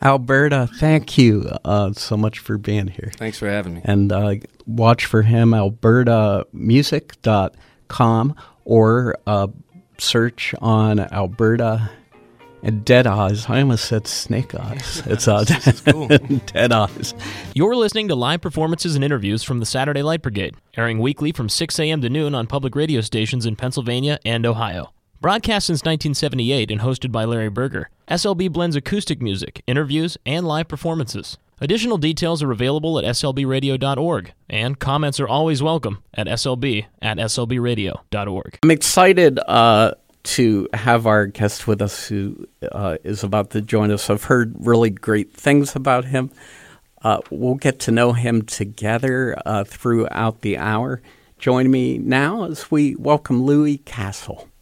Alberta, thank you so much for being here. Thanks for having me. And watch for him, albertamusic.com, or search on Alberta and Dead Eyes. I almost said Snake Eyes. It's cool. Dead Eyes. You're listening to live performances and interviews from the Saturday Light Brigade, airing weekly from 6 a.m. to noon on public radio stations in Pennsylvania and Ohio. Broadcast since 1978 and hosted by Larry Berger, SLB blends acoustic music, interviews, and live performances. Additional details are available at slbradio.org, and comments are always welcome at slb@slbradio.org. I'm excited to have our guest with us who is about to join us. I've heard really great things about him. We'll get to know him together throughout the hour. Join me now as we welcome Louis Castle.